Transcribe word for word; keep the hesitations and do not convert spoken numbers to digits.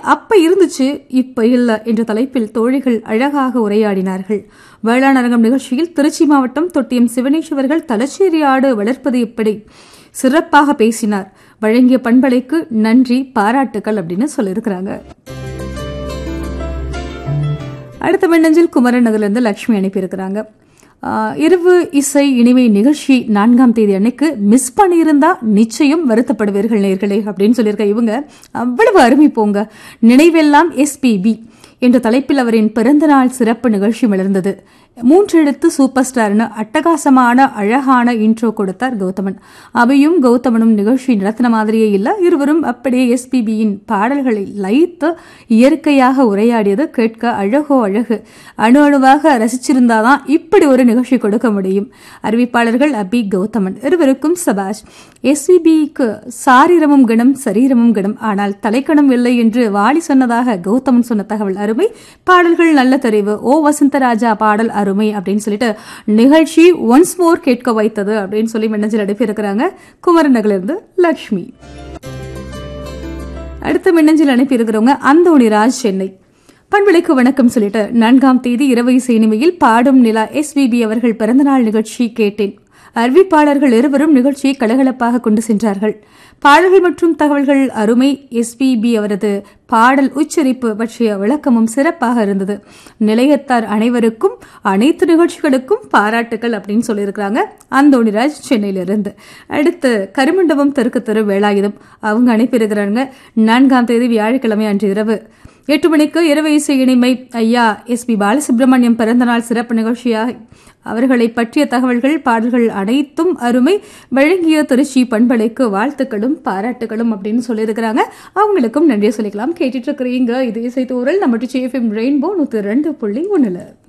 அப்ப இருந்துச்சு இப்ப இல்ல என்ற தலைப்பில் தோழிகள் அழகாக உரையாடினார்கள். வேளாண் அரங்கம் நிகழ்ச்சியில் திருச்சி மாவட்டம் தொட்டியம் சிவனேஸ்வர்கள் தலச்சேரி ஆடு வளர்ப்பது எப்படி சிறப்பாக பேசினார். வழங்கிய பண்பலைக்கு நன்றி, பாராட்டுக்கள் அப்படின்னு சொல்லியிருக்கிறாங்க. அடுத்த மின்னஞ்சல் குமரன் நகர்லேருந்து லட்சுமி அனுப்பியிருக்கிறாங்க. இரவு இசை இனிமை நிகழ்ச்சி நான்காம் தேதி அன்னைக்கு மிஸ் பண்ணியிருந்தா நிச்சயம் வருத்தப்படுவீர்கள் நேர்களே அப்படின்னு சொல்லியிருக்க இவங்க அவ்வளவு அருமை போங்க. நினைவெல்லாம் எஸ்பிபி என்ற தலைப்பில் அவரின் பிறந்தநாள் சிறப்பு நிகழ்ச்சி மலர்ந்தது. மூன்றெழுத்து சூப்பர் ஸ்டார்னு அட்டகாசமான அழகான இன்ட்ரோ கொடுத்தார் கௌதமன். அவையும் கௌதமனும் நிகழ்ச்சி நடத்தின மாதிரியே இல்ல, இருவரும் அப்படியே எஸ்பிபியின் பாடல்களை லயித்து இயற்கையாக உரையாடியது கேட்க அழகோ அழகு. அணு அணுவாக ரசிச்சிருந்தாதான் இப்படி ஒரு நிகழ்ச்சி கொடுக்க முடியும். அறிவிப்பாளர்கள் அபி, கௌதமன் இருவருக்கும் சபாஷ். எஸ்பிபிக்கு சாரீரமும் கணம் சரீரமும் கணம், ஆனால் தலைக்கணம் இல்லை என்று வாலி சொன்னதாக கௌதமன் சொன்ன தகவல் அருமை. பாடல்கள் நல்ல தெரிவு. ஓ வசந்தராஜா பாடல் அருமை அப்படின்னு சொல்லிட்டு நிகழ்ச்சி ஒன்ஸ் மோர் கேட்க வைத்தது அப்படின்னு சொல்லி மின்னஞ்சல் அனுப்பி இருக்கிறாங்க குமரன் நகரிலிருந்து லட்சுமி. அடுத்த மின்னஞ்சல் அனுப்பி இருக்கிறவங்க அந்தோணிராஜ், சென்னை. பண்பலைக்கு வணக்கம் சொல்லிட்டு நான்காம் தேதி இரவு இசை இனிமையில் பாடும் நிலா எஸ்பிபி அவர்கள் பிறந்தநாள் நிகழ்ச்சி கேட்டேன். அறிவிப்பாளர்கள் இருவரும் நிகழ்ச்சியை கலகலப்பாக கொண்டு சென்றார்கள். பாடல்கள் மற்றும் தகவல்கள் அருமை. எஸ்பிபி அவரது பாடல் உச்சரிப்பு பற்றிய விளக்கமும் சிறப்பாக இருந்தது. நிலையத்தார் அனைவருக்கும் அனைத்து நிகழ்ச்சிகளுக்கும் பாராட்டுக்கள் அப்படின்னு சொல்லியிருக்கிறாங்க அந்தோணிராஜ், சென்னையிலிருந்து. அடுத்து கருமண்டபம் தெற்கு தெரு வேலாயுதம் அவங்க அனுப்பியிருக்கிறாங்க. நான்காம் தேதி வியாழக்கிழமை அன்று இரவு எட்டு மணிக்கு இரவு இசை இனிமை ஐயா எஸ் பி பாலசுப்ரமணியம் பிறந்தநாள் சிறப்பு நிகழ்ச்சியாக அவர்களை பற்றிய தகவல்கள் பாடல்கள் அனைத்தும் அருமை. வழங்கிய திருச்சி பண்பலைக்கு வாழ்த்துக்களும் பாராட்டுகளும் அப்படின்னு சொல்லியிருக்கிறாங்க. அவங்களுக்கும் நன்றியை சொல்லிக்கலாம். கேட்டுட்டு இருக்கிறீங்க இது இசை தூரல் நம்ம ரெயின்போ நூத்தி ரெண்டு புள்ளி ஒண்ணுல.